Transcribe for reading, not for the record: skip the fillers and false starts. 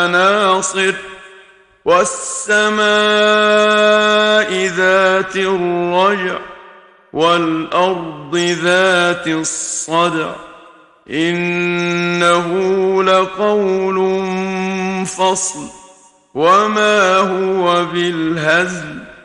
ناصر والسماء ذات الرجع والأرض ذات الصدع إنه لقول فصل وما هو بالهزل